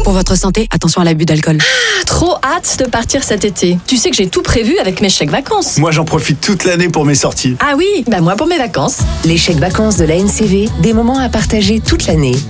Pour votre santé, attention à l'abus d'alcool. Trop hâte de partir cet été. Tu sais que j'ai tout prévu avec mes chèques vacances. Moi, j'en profite toute l'année pour mes sorties. Ah oui, moi pour mes vacances. Les chèques vacances de la NCV, des moments à partager toute l'année.